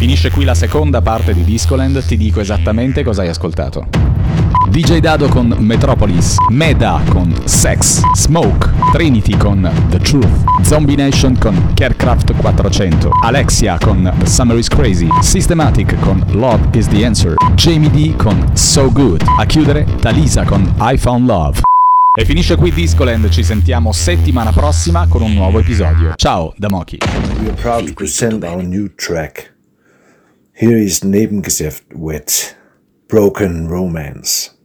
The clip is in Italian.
Finisce qui la seconda parte di Discoland, ti dico esattamente cosa hai ascoltato. DJ Dado con Metropolis, Meda con Sex, Smoke, Trinity con The Truth, Zombie Nation con Carecraft 400, Alexia con The Summer is Crazy, Systematic con Love is the Answer, Jamie D con So Good, a chiudere Talisa con I Found Love. E finisce qui Discoland, ci sentiamo settimana prossima con un nuovo episodio. Ciao da Moki. We are proud to present our new track. Here is Nebengeschäft with Broken Romance.